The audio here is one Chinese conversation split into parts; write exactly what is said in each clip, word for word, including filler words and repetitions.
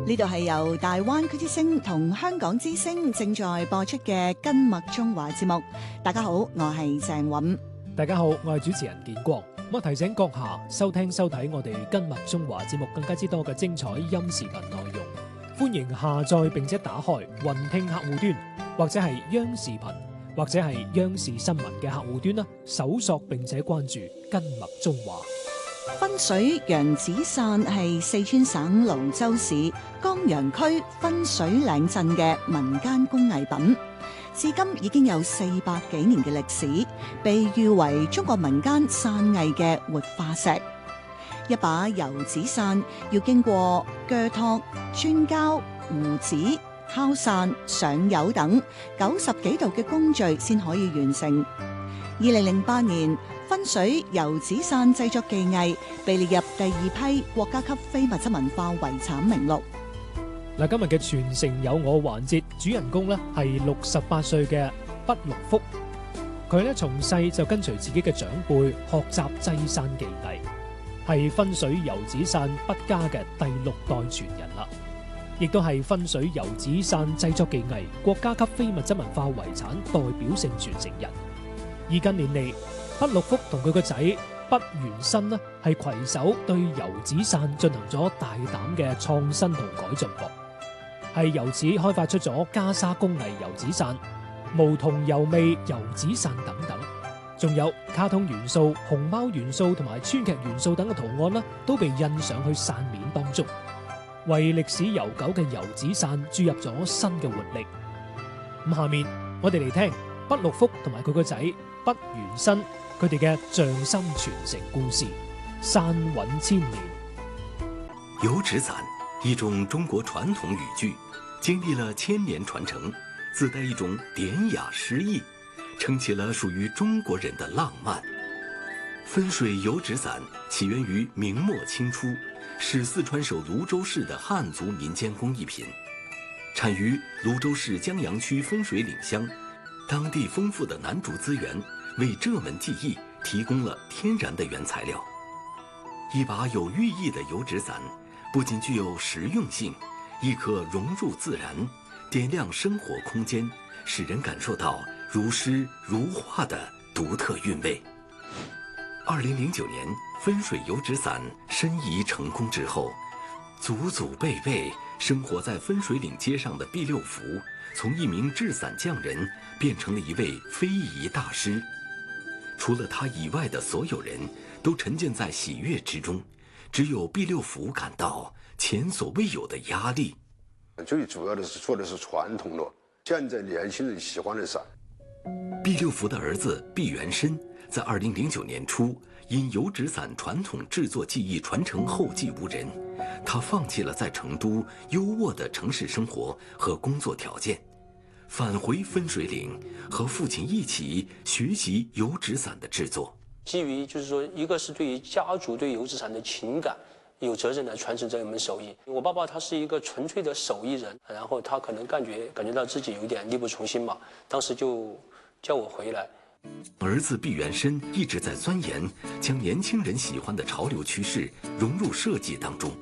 呢度係由大灣區之聲同香港之聲正在播出嘅跟麥中華節目。大家好，我係鄭韻。 大家好，我係主持人建光。咁啊，提醒閣下收聽收睇我哋跟麥中華節目更加之多嘅精彩音視頻內容。歡迎下載並且打開雲聽客戶端，或者係央視頻，或者係央視新聞嘅客戶端啦，搜索並且關注跟麥中華。 分水洋紙傘係四川省瀘州市江陽區分水嶺鎮嘅民間工藝品，至今已經有四百幾年嘅歷史，被譽為中國民間傘藝嘅活化石。一把油紙傘要經過鋸拓、磚膠、糊紙、敲傘、上釉等九十幾道嘅工序先可以完成。二零零八年，分水油紙傘製作技藝被列入第二批國家級非物質文化遺產名錄。 嗱，今日嘅傳承有我環節，主人公呢係六十八歲嘅畢陸福。佢呢從細就跟隨自己嘅長輩學習製傘技藝，係分水油紙傘畢家嘅第六代傳人啦，亦都係分水油紙傘製作技藝國家級非物質文化遺產代表性傳承人。而近年嚟，畢陸福同佢個仔畢元新呢係攜手對油紙傘進行咗大膽嘅創新同改進噃，係由此開發出咗袈裟工藝油紙傘、巫童油味油紙傘等等，仲有卡通元素、熊貓元素同埋川劇元素等嘅圖案呢，都被印上去傘面當中，為歷史悠久嘅油紙傘注入咗新嘅活力。咁下面我哋嚟聽畢陸福同埋佢個仔畢元新佢哋嘅匠心傳承故事，傘韻千年。 油紙傘，一種中國傳統語句，經歷了千年傳承，自帶一種典雅詩意，撐起了屬於中國人的浪漫。分水油紙傘起源於明末清初，是四川省瀘州市的漢族民間工藝品，產於瀘州市江陽區分水嶺鄉，當地豐富的楠竹資源為這門技藝提供了天然的原材料。一把有寓意的油紙傘，不僅具有實用性，亦可融入自然，點亮生活空間，使人感受到如詩如畫的獨特韻味。二零零九年，分水油紙傘申遺成功之後，祖祖輩輩生活在分水嶺街上的畢陸福，從一名製傘匠人變成了一位非遺大師。除了他以外的所有人都沉浸在喜悅之中，只有畢陸福感到前所未有的壓力。 最主要的是做的是傳統的，現在年輕人喜歡的傘。 畢陸福的兒子畢元新在二零零九年初因油紙傘傳統製作技藝傳承後繼無人，他放棄了在成都優渥的城市生活和工作條件，返回分水嶺，和父親一起學習油紙傘的製作。 基於就是說，一個是對於家族對油紙傘的情感，有責任來傳承這一門手藝。我爸爸他是一個純粹的手藝人，然後他可能感覺感覺到自己有點力不從心嘛，當時就叫我回來。 兒子畢元新一直在鑽研將年輕人喜歡的潮流趨勢融入設計當中。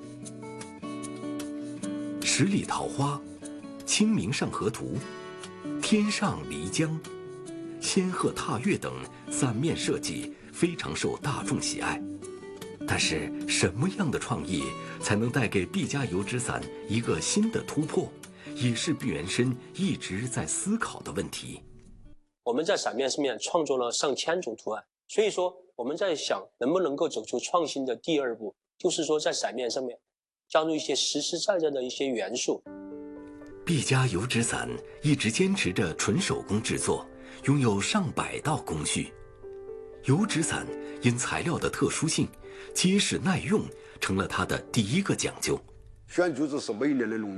十里桃花、清明上河圖、天上漓江、仙鶴踏月等傘面設計非常受大眾喜愛。但是什麼樣的創意才能帶給畢家油紙傘一個新的突破，也是畢元新一直在思考的問題。 我們在傘面上面創作了上千種圖案，所以說我們在想能不能夠走出創新的第二步，就是說在傘面上面加入一些實實在在的一些元素。 畢家油紙傘一直堅持着純手工製作，擁有上百道工序。油紙傘因材料的特殊性，結實耐用成了它的第一個講究。 選就是是每年的農